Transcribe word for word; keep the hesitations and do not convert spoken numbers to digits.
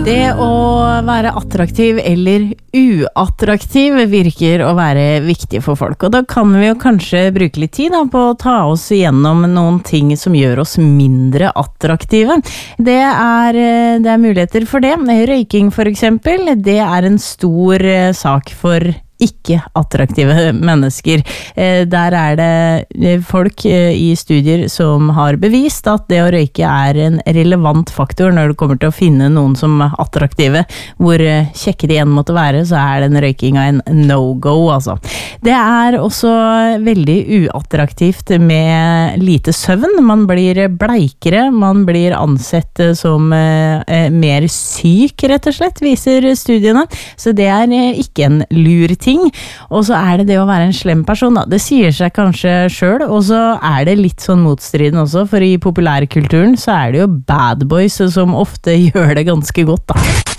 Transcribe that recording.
Det å være attraktiv eller uattraktiv virker å være viktig for folk, og da kan vi jo kanskje bruke litt tid da, på å ta oss igjennom noen ting som gjør oss mindre attraktive. Det er, det er muligheter for det. Røyking for eksempel, det er en stor sak for ikke-attraktive mennesker. Der er det folk i studier som har bevist at det å røyke er en relevant faktor når det kommer til å finne noen som er attraktive. Hvor kjekke de enn måtte være, så er den røykinga en no-go, altså. Det er også veldig uattraktivt med lite søvn. Man blir bleikere, man blir ansett som mer syk, rett og slett, viser studiene. Så det er ikke en lur ting. Og så er det det å være en slem person da. Det sier seg kanskje selv, og så er det litt sånn motstriden også, for i populærkulturen så er det jo bad boys som ofte gjør det ganske godt da.